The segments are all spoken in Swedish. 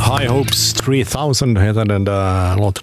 High Hopes 3000 heter den där låten.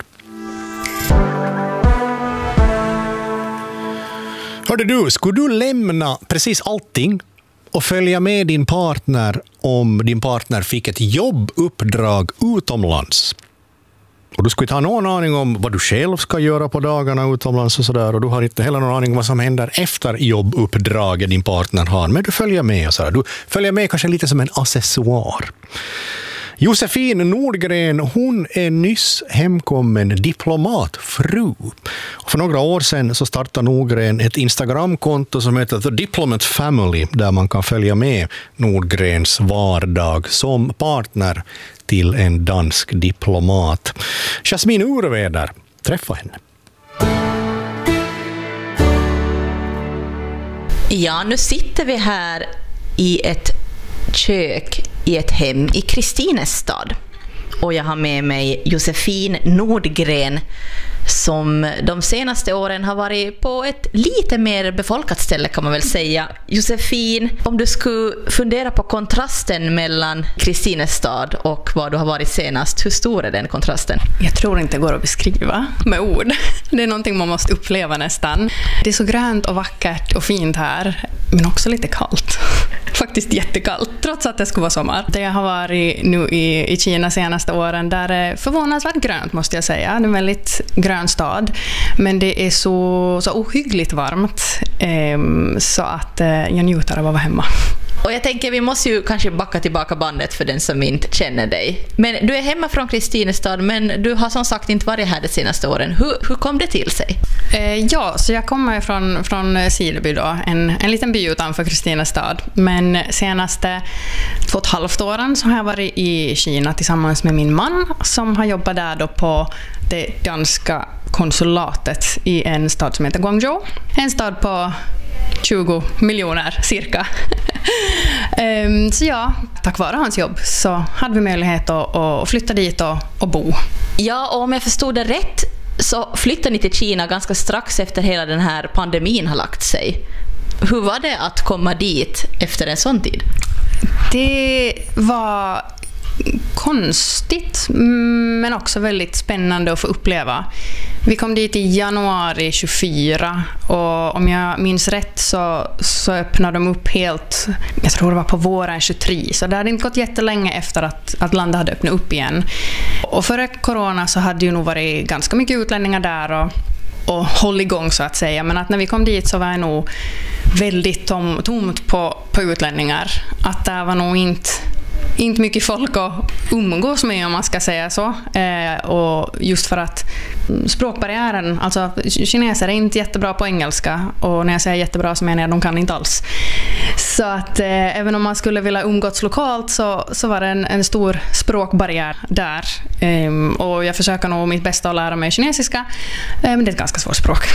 Hörde du, skulle du lämna precis allting och följa med din partner om din partner fick ett jobbuppdrag utomlands? Och du skulle inte ha någon aning om vad du själv ska göra på dagarna utomlands och sådär. Och du har inte heller någon aning om vad som händer efter jobbuppdraget din partner har. Men du följer med och sådär. Du följer med kanske lite som en accessoar. Josefin Nordgren, hon är nyss hemkommen diplomatfru. Och för några år sedan så startade Nordgren ett Instagramkonto som heter The Diplomat Family, där man kan följa med Nordgrens vardag som partner till en dansk diplomat. Jasmin Urveder, träffa henne. Ja, nu sitter vi här i ett kök i ett hem i Kristinestad. Och jag har med mig Josefin Nordgren som de senaste åren har varit på ett lite mer befolkat ställe kan man väl säga. Josefin, om du skulle fundera på kontrasten mellan Kristinestad och vad du har varit senast, hur stor är den kontrasten? Jag tror inte det går att beskriva med ord. Det är någonting man måste uppleva nästan. Det är så grönt och vackert och fint här, men också lite kallt. Faktiskt jättekallt, trots att det skulle vara sommar. Det jag har varit nu i Kina senaste åren, där är förvånansvärt grönt måste jag säga. Det är en väldigt grön stad, men det är så ohyggligt varmt så att jag njuter av att vara hemma. Och jag tänker vi måste ju kanske backa tillbaka bandet för den som inte känner dig. Men du är hemma från Kristinestad, men du har som sagt inte varit här de senaste åren. Hur kom det till sig? Ja, så jag kommer från Sileby då, en liten by utanför Kristinestad. Men senaste 2,5 åren så har jag varit i Kina tillsammans med min man som har jobbat där då på det danska konsulatet i en stad som heter Guangzhou. En stad på 20 miljoner cirka. Så ja, tack vare hans jobb så hade vi möjlighet att flytta dit och bo. Ja, och om jag förstod det rätt så flyttade ni till Kina ganska strax efter hela den här pandemin har lagt sig. Hur var det att komma dit efter en sån tid? Det var konstigt men också väldigt spännande att få uppleva. Vi kom dit i januari 24 och om jag minns rätt så öppnade de upp helt, jag tror det var på våren 23, så det hade inte gått jättelänge efter att landet hade öppnat upp igen. Och före corona så hade ju nog varit ganska mycket utlänningar där och håll igång så att säga, men att när vi kom dit så var det nog väldigt tomt på utlänningar. Att det var nog inte mycket folk att umgås med om man ska säga så. Och just för att språkbarriären, alltså kineser är inte jättebra på engelska och när jag säger jättebra så menar jag att de kan inte alls. Så att även om man skulle vilja umgås lokalt så var det en stor språkbarriär där. Och jag försöker nog mitt bästa att lära mig kinesiska, men det är ett ganska svårt språk.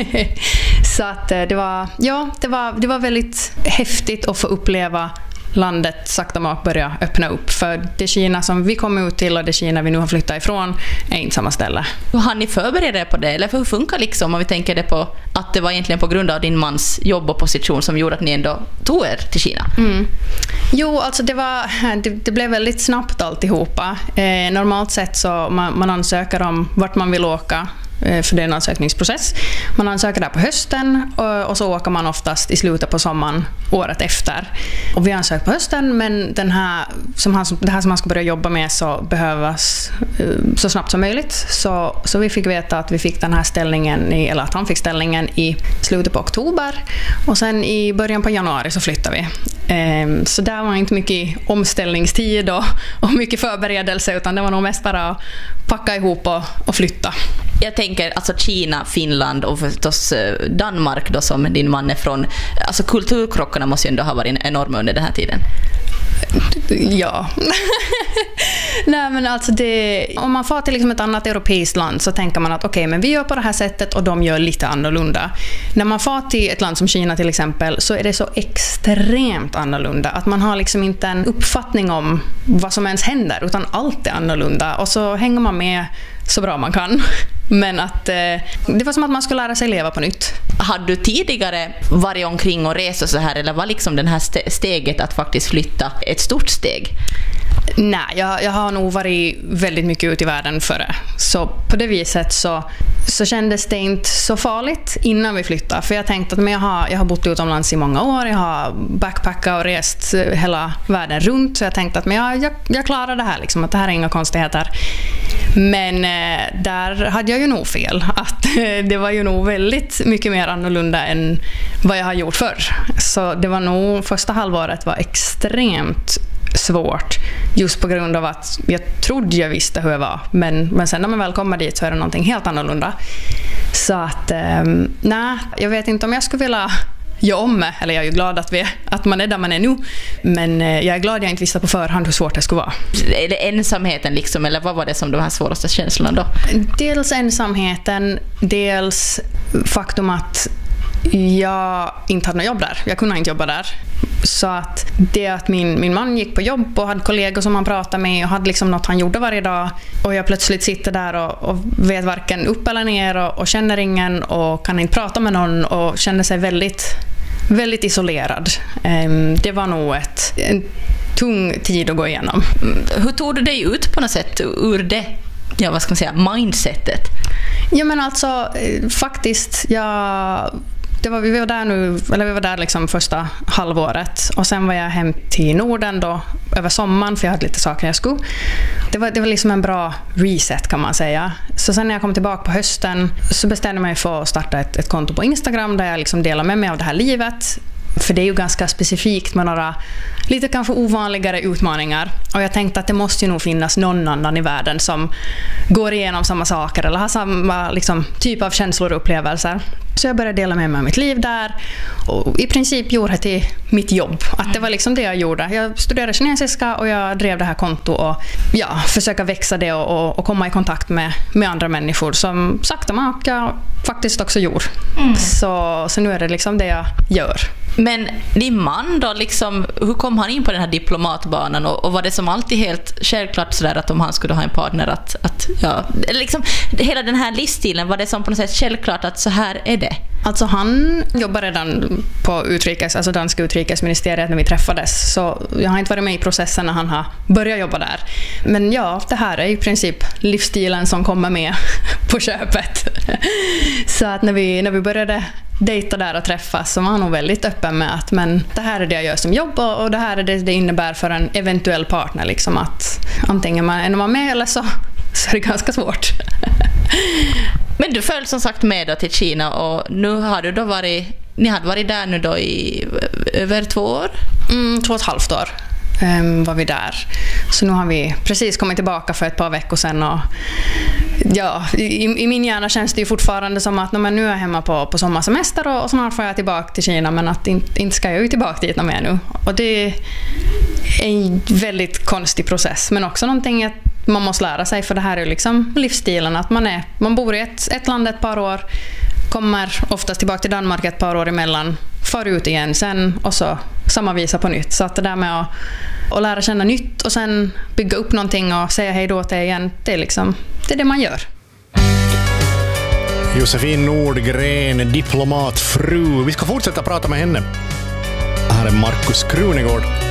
Så att det var väldigt häftigt att få uppleva landet sakta mak börja öppna upp. För det Kina som vi kom ut till och det Kina vi nu har flyttat ifrån är inte samma ställe. Hur har ni förberett er på det? Eller hur funkar liksom om vi tänker det på att det var egentligen på grund av din mans jobb och position som gjorde att ni ändå tog er till Kina? Jo, alltså det blev väldigt snabbt alltihopa. Normalt sett så man ansöker om vart man vill åka. För det är en ansökningsprocess. Man ansöker där på hösten och så åker man oftast i slutet på sommaren året efter. Och vi ansöker på hösten, men det här som han ska börja jobba med så behövas så snabbt som möjligt. Så vi fick veta att vi fick den här ställningen eller att han fick ställningen i slutet på oktober och sen i början på januari så flyttade vi. Så där var inte mycket omställningstid och mycket förberedelse, utan det var nog mest bara att packa ihop och flytta. Jag tänker alltså Kina, Finland och förstås Danmark då som din man är från. Alltså kulturkrockarna måste ju ändå ha varit enorma under den här tiden. Ja. Nej, men alltså om man får till liksom ett annat europeiskt land så tänker man att okej, men vi gör på det här sättet och de gör lite annorlunda. När man får till ett land som Kina till exempel så är det så extremt annorlunda att man har liksom inte en uppfattning om vad som ens händer, utan allt är annorlunda och så hänger man med så bra man kan. Men att det var som att man skulle lära sig leva på nytt. Hade du tidigare varit omkring och rest och så här, eller var liksom det här steget att faktiskt flytta ett stort steg? Nej, jag har nog varit väldigt mycket ute i världen före. Så på det viset så kändes det inte så farligt innan vi flyttade. För jag tänkte att jag har bott utomlands i många år. Jag har backpackat och rest hela världen runt. Så jag tänkte att jag klarar det här. Liksom, att det här är inga konstigheter. Men där hade jag ju nog fel. Att det var ju nog väldigt mycket mer annorlunda än vad jag har gjort förr. Så det var nog första halvåret var extremt svårt. Just på grund av att jag trodde jag visste hur jag var. Men sen när man väl kommer dit så är det någonting helt annorlunda. Så att, nej, jag vet inte om jag skulle vilja göra om mig. Eller jag är ju glad att man är där man är nu. Men jag är glad jag inte visste på förhand hur svårt det skulle vara. Är det ensamheten liksom, eller vad var det som de här svåraste känslorna då? Dels ensamheten, dels faktum att jag inte hade något jobb där. Jag kunde inte jobba där. Så att det att min man gick på jobb och hade kollegor som han pratade med och hade liksom något han gjorde varje dag, och jag plötsligt sitter där och vet varken upp eller ner och känner ingen och kan inte prata med någon och känner sig väldigt, väldigt isolerad. Det var nog en tung tid att gå igenom. Hur tog du dig ut på något sätt ur det, ja, vad ska man säga, mindsetet? Ja, men alltså faktiskt, vi var där liksom första halvåret, och sen var jag hem till Norden då över sommaren, för jag hade lite saker jag skulle. Det var liksom en bra reset, kan man säga. Så sen när jag kom tillbaka på hösten så bestämde jag mig för att starta ett konto på Instagram där jag liksom delar med mig av det här livet. För det är ju ganska specifikt med några lite kanske ovanligare utmaningar. Och jag tänkte att det måste ju nog finnas någon annan i världen som går igenom samma saker eller har samma liksom, typ av känslor och upplevelser. Så jag började dela med mig av mitt liv där. Och i princip gjorde det till mitt jobb. Att det var liksom det jag gjorde. Jag studerade kinesiska och jag drev det här konto och försöka växa det och komma i kontakt med andra människor som sakta maka faktiskt också gjorde. Så nu är det liksom det jag gör. Men din man då, liksom, hur kom han in på den här diplomatbanan, och var det som alltid helt självklart sådär att om han skulle ha en partner att liksom, hela den här livsstilen, var det som på något sätt självklart att så här är det? Alltså han jobbar redan på danska utrikesministeriet när vi träffades, så jag har inte varit med i processen när han har börjat jobba där. Men ja, det här är i princip livsstilen som kommer med på köpet. Så att när vi började dejta där och träffas så var han nog väldigt öppen med att men det här är det jag gör som jobb och det här är det innebär för en eventuell partner, liksom att antingen man är med eller så är det ganska svårt. Men du följde som sagt med då till Kina, och nu har du då ni hade varit där nu då i över 2 år? 2,5 år var vi där. Så nu har vi precis kommit tillbaka för ett par veckor sedan, och ja, i min hjärna känns det ju fortfarande som att nu är jag hemma på sommarsemester och snart får jag tillbaka till Kina, men att inte ska jag ju tillbaka dit mer nu. Och det är en väldigt konstig process, men också någonting att man måste lära sig, för det här är ju liksom livsstilen, att man bor i ett land ett par år, kommer oftast tillbaka till Danmark ett par år emellan, far ut igen sen och så samma visa på nytt. Så att det där med att lära känna nytt och sen bygga upp någonting och säga hej då till igen, det är det man gör. Josefin Nordgren, diplomatfru. Vi ska fortsätta prata med henne. Här är Markus Krunegård.